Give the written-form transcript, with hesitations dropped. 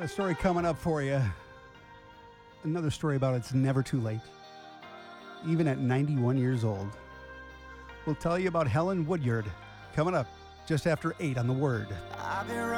A story coming up for you. Another story about it's never too late, even at 91 years old. We'll tell you about Helen Woodyard coming up just after 8 on The Word.